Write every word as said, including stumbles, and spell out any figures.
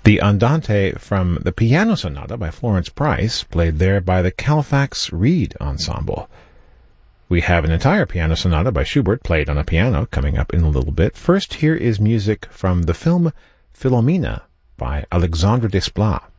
The Andante from the Piano Sonata by Florence Price, played there by the Halifax Reed Ensemble. We have an entire piano sonata by Schubert, played on a piano, coming up in a little bit. First, here is music from the film Philomena by Alexandre Desplat.